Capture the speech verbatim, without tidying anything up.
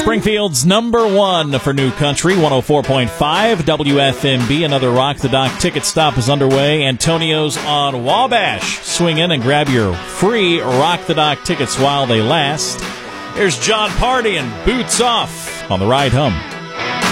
Springfield's number one for New Country, one oh four point five W F M B. Another Rock the Dock ticket stop is underway. Antonio's on Wabash. Swing in and grab your free Rock the Dock tickets while they last. Here's John Party and Boots Off on the ride home.